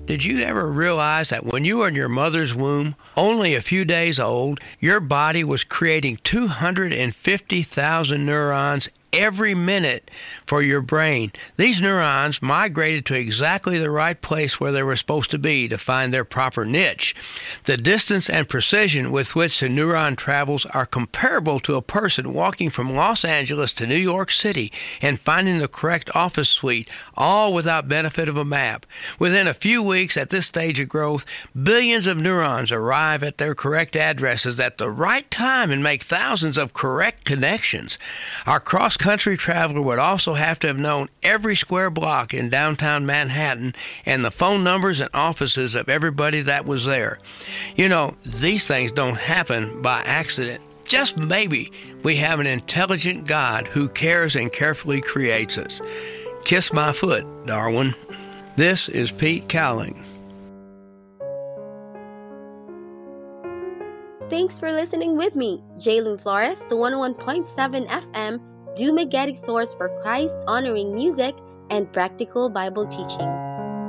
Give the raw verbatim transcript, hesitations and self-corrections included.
Did you ever realize that when you were in your mother's womb, only a few days old, your body was creating two hundred fifty thousand neurons every minute for your brain? These neurons migrated to exactly the right place where they were supposed to be to find their proper niche. The distance and precision with which the neuron travels are comparable to a person walking from Los Angeles to New York City and finding the correct office suite, all without benefit of a map. Within a few weeks at this stage of growth, billions of neurons arrive at their correct addresses at the right time and make thousands of correct connections. Our cross country traveler would also have to have known every square block in downtown Manhattan and the phone numbers and offices of everybody that was there. You know, these things don't happen by accident. Just maybe we have an intelligent God who cares and carefully creates us. Kiss my foot, Darwin. This is Pete Cowling. Thanks for listening with me, Jalen Flores, the one oh one point seven F M Dumagetic source for Christ-honoring music and practical Bible teaching.